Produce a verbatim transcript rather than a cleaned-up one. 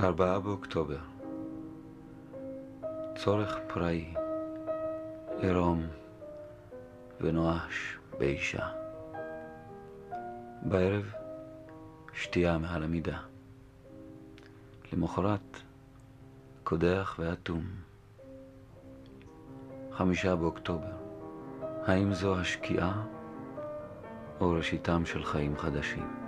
ארבעה באוקטובר. צורך פראי, עירום ונואש באישה. בערב שתייה מעל המידה. למחרת קודח ואטום. חמישה באוקטובר. האם זו השקיעה או ראשיתם של חיים חדשים?